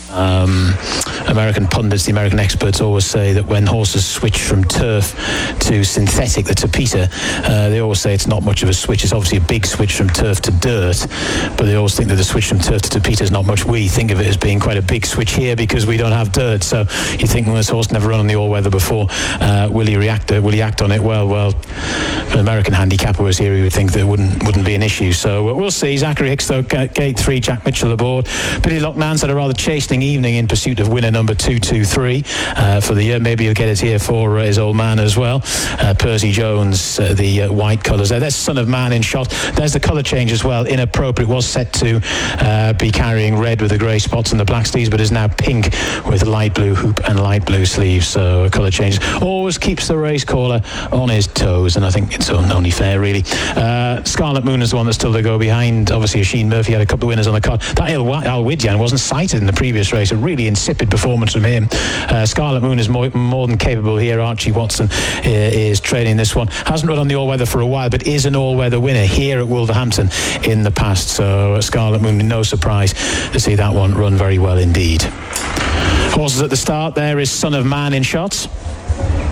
American pundits, the American experts always say that when horses switch from turf to synthetic, the tapeta, they always say it's not much of a switch. It's obviously a big switch from turf to dirt, but they always think that the switch from turf to tapeta is not much. We think of it as being quite a big switch here because we don't have dirt. So you think, well, this horse never run on the all-weather before. Will he react? Will he act on it? Well, if an American handicapper was here, he would think that wouldn't be an issue. So we'll see. Zachary Hicks, though, gate 3, Jack Mitchell aboard. Billy Loughnan's had a rather chastening evening in pursuit of winner number 223 for the year. Maybe he'll get it here for his old man as well. Percy Jones, the white colours there. There's Son of Man in shot. There's the colour change as well. Inappropriate. Was set to be carrying red with the grey spots and the black sleeves, but is now pink with light blue hoop and light blue sleeves. So colour change. Always keeps the race caller on his toes, and I think it's only fair, really. Scarlet Moon is the one that's still to go behind. Obviously, Oisin Murphy had a couple of winners on the card. That Al Widyan wasn't sighted in the previous race. A really insipid performance from him. Scarlet Moon is more than capable here. Archie Watson is training this one. Hasn't run on the all-weather for a while, but is an all-weather winner here at Wolverhampton in the past. So Scarlet Moon, no surprise to see that one run very well indeed. Horses at the start, there is Son of Man in shots.